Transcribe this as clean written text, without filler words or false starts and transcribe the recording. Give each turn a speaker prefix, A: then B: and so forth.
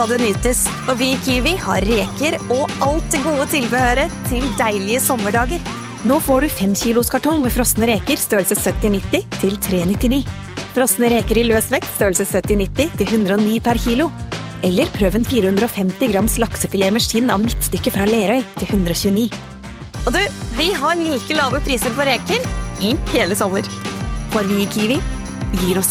A: skal det nytes. Og vi i Kiwi har reker og alt det gode tilbehøret til deilige sommerdager. Nå får du 5 kilos kartong med frosne reker størrelse 70-90 til 399. Frosne reker i løsvekt størrelse 70-90 til 109 per kilo. Eller prøv en 450 grams laksefilet med skinn av midtstykke fra Lerøy til 129. Og du, vi har like lave priser på reker i hele sommer. For vi i Kiwi gir oss